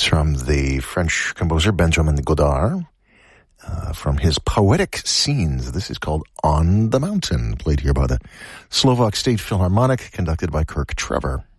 It's from the French composer Benjamin Godard, from his Poetic Scenes. This is called On the Mountain, played here by the Slovak State Philharmonic, conducted by Kirk Trevor.